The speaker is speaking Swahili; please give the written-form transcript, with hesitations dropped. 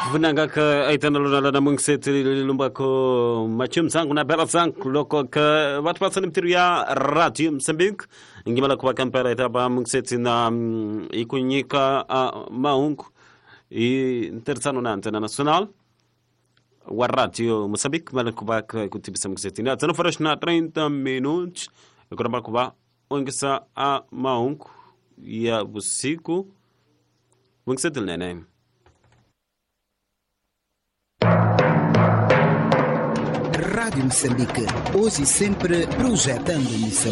Vunanga ka aitana lona na mungseti lumbako machum sangu na bela sangu loko ka watu pasani mtiru ya radio Msambik ngimala kwa kampera itaba mungseti na ikunyika maungu interesano na antena nacional wa radio Msambik mala kuba kutibisa mungseti na tano farash na 30 minutos kuna kuba ongesa maungu ya usiku mungseti nene. Rádio Moçambique, hoje e sempre projetando Moçambique.